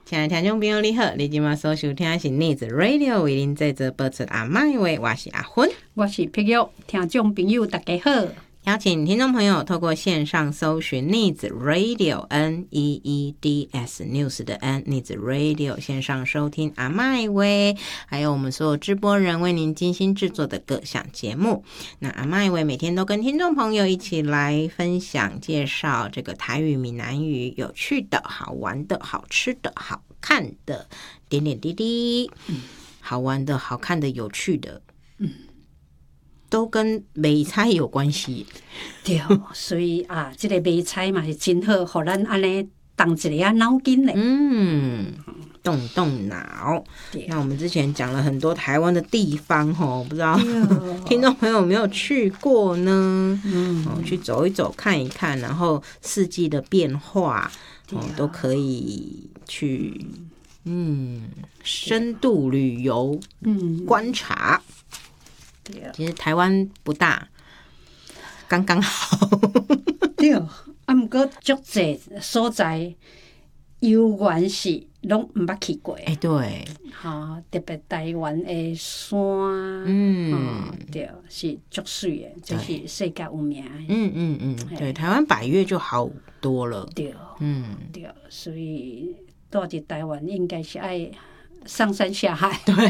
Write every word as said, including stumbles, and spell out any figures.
亲爱的听众朋友你好，你今晚所收听的是 Needs Radio 为您在这播出阿麦话，我是阿芬， 我是碧玉，听众朋友大家好。 邀请听众朋友透过线上搜寻 Needs Radio N E E D S News 的 N Needs Radio 线上收听阿麦威，还有我们所有直播人为您精心制作的各项节目。那阿麦威每天都跟听众朋友一起来分享介绍这个台语闽南语有趣的好玩的好吃的好看的点点滴滴、嗯、好玩的好看的有趣的嗯都跟买菜有关系， 对，所以啊，这个买菜嘛是真好，互咱安尼动一下脑筋嘞。 嗯，动动脑。那我们之前讲了很多台湾的地方吼，不知道听众朋友有没有去过呢？嗯、哦，去走一走，看一看，然后四季的变化，哦，都可以去嗯深度旅游，嗯，观察。其实台湾不大，刚刚好。 对，啊，不过足济所在游园是拢唔捌去过。 哎、欸，对， 哈，特别台湾的山， 嗯、 哦，对，是足水的，这是世界有名的。 嗯嗯嗯，对，台湾百岳就好多了。 对， 嗯， 对，所以住伫台湾应该是爱上山下海。 对，